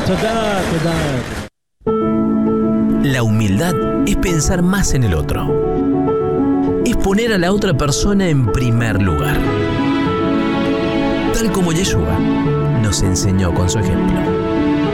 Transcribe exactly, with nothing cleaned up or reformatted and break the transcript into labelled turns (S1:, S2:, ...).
S1: total, total.
S2: La humildad es pensar más en el otro. Es poner a la otra persona en primer lugar. Tal como Yeshua nos enseñó con su ejemplo.